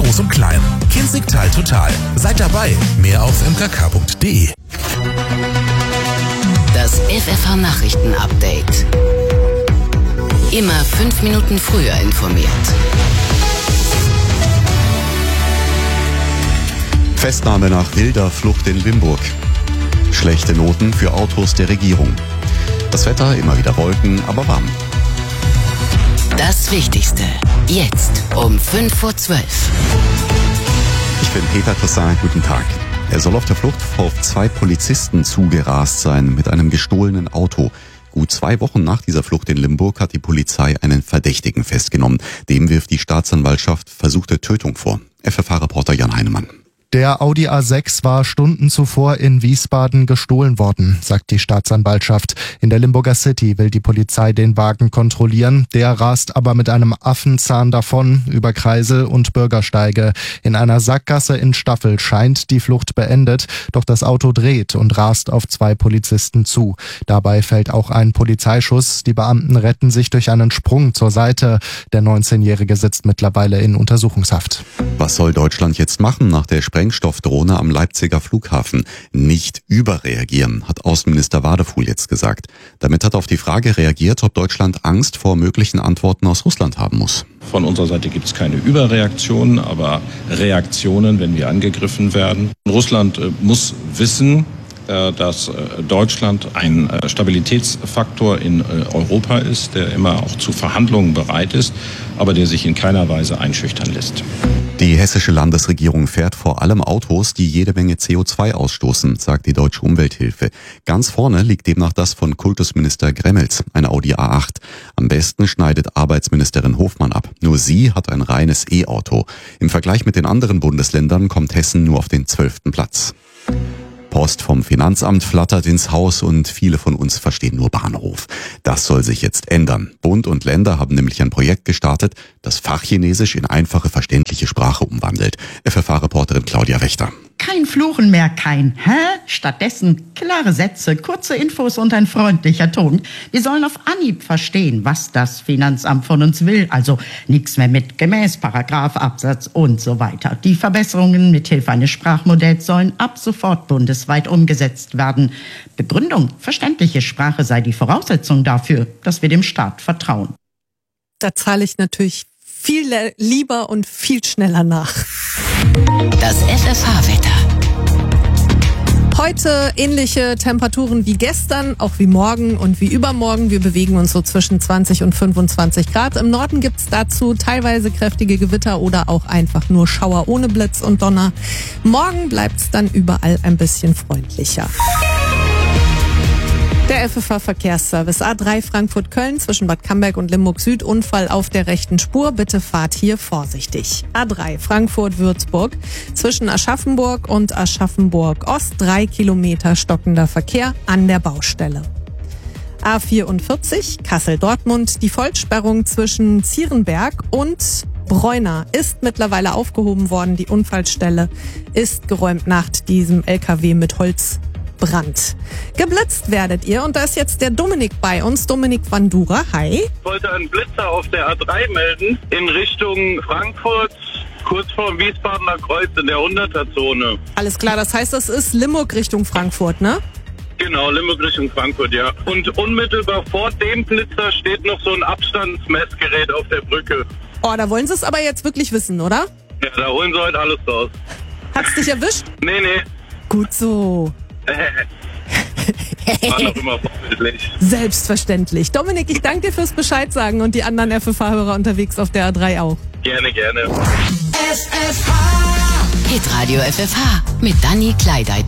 groß und klein. Kinzigtal total. Seid dabei. Mehr auf mkk.de. Das FFH-Nachrichten-Update. Immer 5 Minuten früher informiert. Festnahme nach wilder Flucht in Limburg. Schlechte Noten für Autos der Regierung. Das Wetter immer wieder Wolken, aber warm. Das Wichtigste. Jetzt um 5:12 Uhr. Ich bin Peter Toussaint, guten Tag. Er soll auf der Flucht auf 2 Polizisten zugerast sein mit einem gestohlenen Auto. Gut 2 Wochen nach dieser Flucht in Limburg hat die Polizei einen Verdächtigen festgenommen. Dem wirft die Staatsanwaltschaft versuchte Tötung vor. FFH-Reporter Jan Heinemann. Der Audi A6 war Stunden zuvor in Wiesbaden gestohlen worden, sagt die Staatsanwaltschaft. In der Limburger City will die Polizei den Wagen kontrollieren. Der rast aber mit einem Affenzahn davon über Kreisel und Bürgersteige. In einer Sackgasse in Staffel scheint die Flucht beendet, doch das Auto dreht und rast auf 2 Polizisten zu. Dabei fällt auch ein Polizeischuss. Die Beamten retten sich durch einen Sprung zur Seite. Der 19-Jährige sitzt mittlerweile in Untersuchungshaft. Was soll Deutschland jetzt machen nach der Sprengstoffdrohne am Leipziger Flughafen? Nicht überreagieren, hat Außenminister Wadefuhl jetzt gesagt. Damit hat auf die Frage reagiert, ob Deutschland Angst vor möglichen Antworten aus Russland haben muss. Von unserer Seite gibt es keine Überreaktionen, aber Reaktionen, wenn wir angegriffen werden. Russland muss wissen, dass Deutschland ein Stabilitätsfaktor in Europa ist, der immer auch zu Verhandlungen bereit ist, aber der sich in keiner Weise einschüchtern lässt. Die hessische Landesregierung fährt vor allem Autos, die jede Menge CO2 ausstoßen, sagt die Deutsche Umwelthilfe. Ganz vorne liegt demnach das von Kultusminister Gremmels, ein Audi A8. Am besten schneidet Arbeitsministerin Hofmann ab. Nur sie hat ein reines E-Auto. Im Vergleich mit den anderen Bundesländern kommt Hessen nur auf den 12. Platz. Post vom Finanzamt flattert ins Haus und viele von uns verstehen nur Bahnhof. Das soll sich jetzt ändern. Bund und Länder haben nämlich ein Projekt gestartet, das Fachchinesisch in einfache, verständliche Sprache umwandelt. FFH-Reporterin Claudia Wächter. Kein Fluchen mehr, kein Hä? Stattdessen klare Sätze, kurze Infos und ein freundlicher Ton. Wir sollen auf Anhieb verstehen, was das Finanzamt von uns will. Also nichts mehr mit gemäß, Paragraph, Absatz und so weiter. Die Verbesserungen mithilfe eines Sprachmodells sollen ab sofort bundesweit umgesetzt werden. Begründung, verständliche Sprache sei die Voraussetzung dafür, dass wir dem Staat vertrauen. Da zahle ich natürlich viel lieber und viel schneller nach. Das FFH-Wetter. Heute ähnliche Temperaturen wie gestern, auch wie morgen und wie übermorgen. Wir bewegen uns so zwischen 20 und 25 Grad. Im Norden gibt's dazu teilweise kräftige Gewitter oder auch einfach nur Schauer ohne Blitz und Donner. Morgen bleibt's dann überall ein bisschen freundlicher. Der FFH-Verkehrsservice A3 Frankfurt-Köln zwischen Bad Camberg und Limburg Süd. Unfall auf der rechten Spur. Bitte fahrt hier vorsichtig. A3 Frankfurt-Würzburg zwischen Aschaffenburg und Aschaffenburg-Ost. 3 Kilometer stockender Verkehr an der Baustelle. A44 Kassel-Dortmund. Die Vollsperrung zwischen Zierenberg und Bräuner ist mittlerweile aufgehoben worden. Die Unfallstelle ist geräumt nach diesem LKW mit Holzbrand. Geblitzt werdet ihr und da ist jetzt der Dominik bei uns, Dominik Vandura. Hi. Ich wollte einen Blitzer auf der A3 melden in Richtung Frankfurt, kurz vor dem Wiesbadener Kreuz in der 100er-Zone. Alles klar, das heißt, das ist Limburg Richtung Frankfurt, ne? Genau, Limburg Richtung Frankfurt, ja. Und unmittelbar vor dem Blitzer steht noch so ein Abstandsmessgerät auf der Brücke. Oh, da wollen sie es aber jetzt wirklich wissen, oder? Ja, da holen sie heute alles raus. Hat's dich erwischt? Nee. Gut so. War doch immer vorbildlich. Selbstverständlich. Dominik, ich danke dir fürs Bescheid sagen und die anderen FFH-Hörer unterwegs auf der A3 auch. Gerne. Hitradio FFH mit Dani Kleideit.